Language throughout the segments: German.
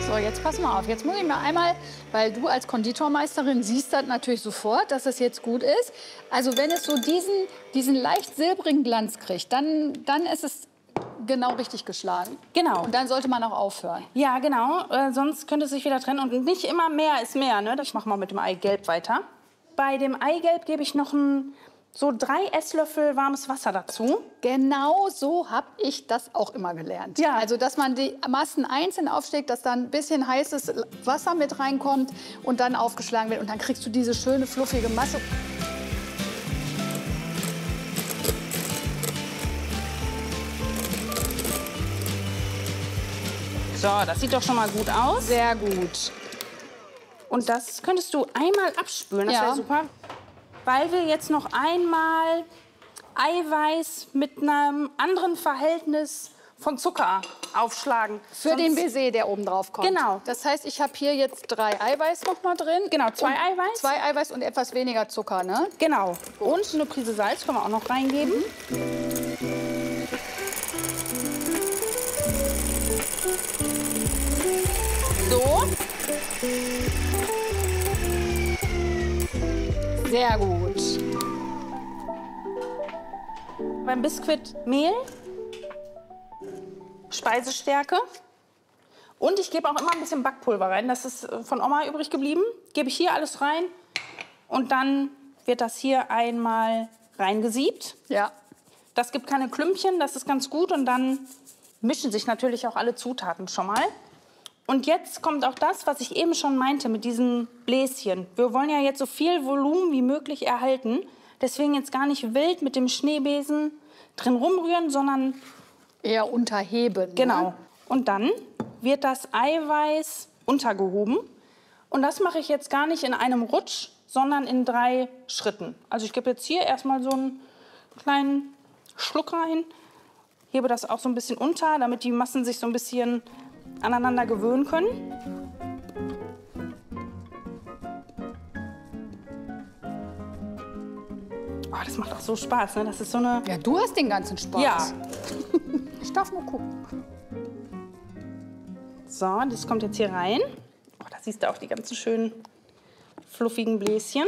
So, jetzt pass mal auf. Jetzt muss ich mir einmal, weil du als Konditormeisterin siehst das natürlich sofort, dass es jetzt gut ist. Also wenn es so diesen leicht silbrigen Glanz kriegt, dann ist es genau richtig geschlagen. Genau. Und dann sollte man auch aufhören. Ja, genau. Sonst könnte es sich wieder trennen. Und nicht immer mehr ist mehr. Ne? Ich mache mal mit dem Eigelb weiter. Bei dem Eigelb gebe ich noch so 3 Esslöffel warmes Wasser dazu. Genau so habe ich das auch immer gelernt. Ja. Also, dass man die Massen einzeln aufschlägt, dass dann ein bisschen heißes Wasser mit reinkommt und dann aufgeschlagen wird. Und dann kriegst du diese schöne, fluffige Masse. So, das sieht doch schon mal gut aus. Sehr gut. Und das könntest du einmal abspülen. Das Ja. wäre super. Weil wir jetzt noch einmal Eiweiß mit einem anderen Verhältnis von Zucker aufschlagen. Für den Baiser, der oben drauf kommt. Genau. Das heißt, ich habe hier jetzt 3 Eiweiß noch mal drin. Genau, 2 Eiweiß. 2 Eiweiß und etwas weniger Zucker, ne? Genau. Und eine Prise Salz können wir auch noch reingeben. So. Sehr gut. Beim Biskuit Mehl, Speisestärke und ich gebe auch immer ein bisschen Backpulver rein. Das ist von Oma übrig geblieben. Gebe ich hier alles rein und dann wird das hier einmal reingesiebt. Ja. Das gibt keine Klümpchen, das ist ganz gut und dann mischen sich natürlich auch alle Zutaten schon mal. Und jetzt kommt auch das, was ich eben schon meinte mit diesen Bläschen. Wir wollen ja jetzt so viel Volumen wie möglich erhalten. Deswegen jetzt gar nicht wild mit dem Schneebesen drin rumrühren, sondern Eher unterheben. genau. Ne? Und dann wird das Eiweiß untergehoben. Und das mache ich jetzt gar nicht in einem Rutsch, sondern in 3 Schritten. Also ich gebe jetzt hier erstmal so einen kleinen Schluck rein, hebe das auch so ein bisschen unter, damit die Massen sich so ein bisschen aneinander gewöhnen können. Oh, das macht auch so Spaß, ne? Das ist so eine... Ja, du hast den ganzen Spaß. Ja. Ich darf nur gucken. So, das kommt jetzt hier rein. Oh, da siehst du auch die ganzen schönen fluffigen Bläschen.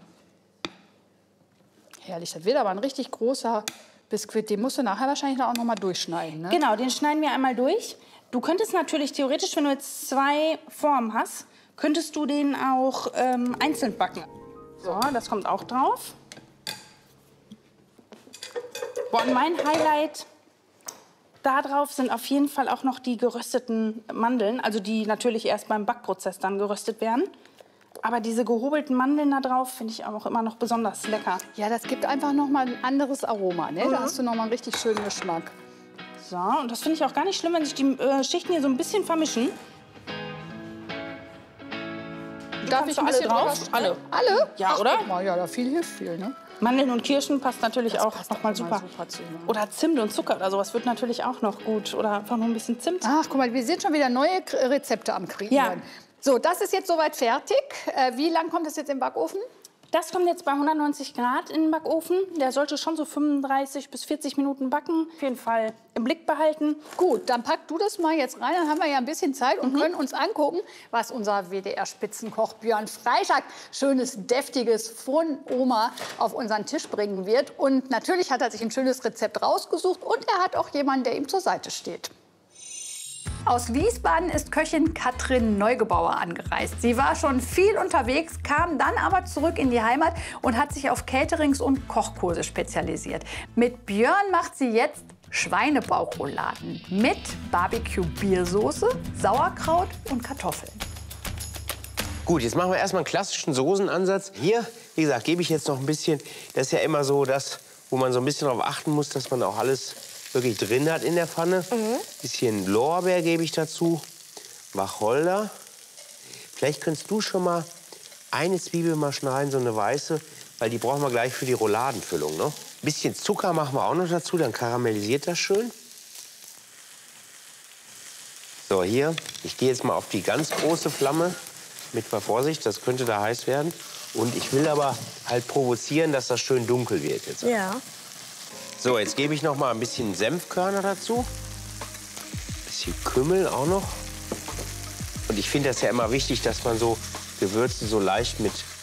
Herrlich, das wird aber ein richtig großer Biskuit. Den musst du nachher wahrscheinlich auch noch mal durchschneiden, ne? Genau, den schneiden wir einmal durch. Du könntest natürlich theoretisch, wenn du jetzt 2 Formen hast, könntest du den auch einzeln backen. So, das kommt auch drauf. Boah, und mein Highlight da drauf sind auf jeden Fall auch noch die gerösteten Mandeln, also die natürlich erst beim Backprozess dann geröstet werden. Aber diese gehobelten Mandeln da drauf finde ich auch immer noch besonders lecker. Ja, das gibt einfach noch mal ein anderes Aroma, ne? Da hast du noch mal einen richtig schönen Geschmack. So, und das finde ich auch gar nicht schlimm, wenn sich die Schichten hier so ein bisschen vermischen. Darf ich ein alle bisschen drauf? drüber- Alle. Alle? Ja, Ach, oder? Guck mal, ja, da viel hilft viel, ne? Mandeln und Kirschen passt natürlich auch passt noch mal auch super. mal super zusammen. Oder Zimt und Zucker oder sowas wird natürlich auch noch gut. Oder einfach nur ein bisschen Zimt. Ach, guck mal, wir sind schon wieder neue Rezepte am Kreieren. Ja. So, das ist jetzt soweit fertig. Wie lang kommt das jetzt im Backofen? Das kommt jetzt bei 190 Grad in den Backofen. Der sollte schon so 35 bis 40 Minuten backen. Auf jeden Fall im Blick behalten. Gut, dann pack du das mal jetzt rein. Dann haben wir ja ein bisschen Zeit und können uns angucken, was unser WDR-Spitzenkoch Björn Freischak schönes, deftiges von Oma auf unseren Tisch bringen wird. Und natürlich hat er sich ein schönes Rezept rausgesucht und er hat auch jemanden, der ihm zur Seite steht. Aus Wiesbaden ist Köchin Katrin Neugebauer angereist. Sie war schon viel unterwegs, kam dann aber zurück in die Heimat und hat sich auf Caterings und Kochkurse spezialisiert. Mit Björn macht sie jetzt Schweinebauchrouladen mit Barbecue-Biersoße, Sauerkraut und Kartoffeln. Gut, jetzt machen wir erstmal einen klassischen Soßenansatz. Hier, wie gesagt, gebe ich jetzt noch ein bisschen. Das ist ja immer so das, wo man so ein bisschen darauf achten muss, dass man auch alles wirklich drin hat in der Pfanne. Bisschen Lorbeer gebe ich dazu, Wacholder. Vielleicht könntest du schon mal eine Zwiebel mal schneiden, so eine weiße, weil die brauchen wir gleich für die Rouladenfüllung. Ne? Bisschen Zucker machen wir auch noch dazu, dann karamellisiert das schön. So, hier, ich gehe jetzt mal auf die ganz große Flamme. Mit Vorsicht, das könnte da heiß werden. Und ich will aber halt provozieren, dass das schön dunkel wird jetzt. Ja. So, jetzt gebe ich noch mal ein bisschen Senfkörner dazu. Ein bisschen Kümmel auch noch. Und Und ich finde das ja immer wichtig, dass man so Gewürze so leicht mit